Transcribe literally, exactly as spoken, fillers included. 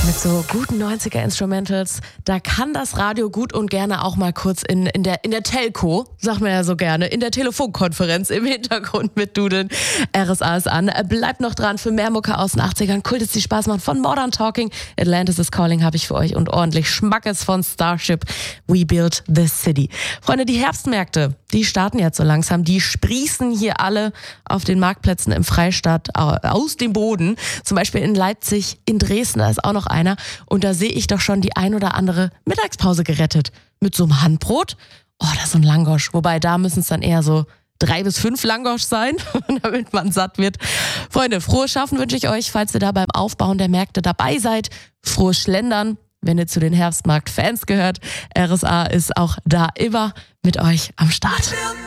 Mit so guten neunziger-Instrumentals, da kann das Radio gut und gerne auch mal kurz in, in, der, in der Telco, sagt man ja so gerne, in der Telefonkonferenz im Hintergrund mitdudeln. R S A ist an. Bleibt noch dran für mehr Mucke aus den achtzigern. Kultis, die Spaß machen von Modern Talking. Atlantis is Calling habe ich für euch und ordentlich Schmackes von Starship. We Built the City. Freunde, die Herbstmärkte, die starten jetzt so langsam. Die sprießen hier alle auf den Marktplätzen im Freistaat aus dem Boden. Zum Beispiel in Leipzig, in Dresden, da ist auch noch einer. Und da sehe ich doch schon die ein oder andere Mittagspause gerettet. Mit so einem Handbrot. Oh, das ist so ein Langosch. Wobei, da müssen es dann eher so drei bis fünf Langosch sein, damit man satt wird. Freunde, frohes Schaffen wünsche ich euch, falls ihr da beim Aufbauen der Märkte dabei seid. Frohes Schlendern, wenn ihr zu den Herbstmarkt-Fans gehört. R S A ist auch da immer mit euch am Start.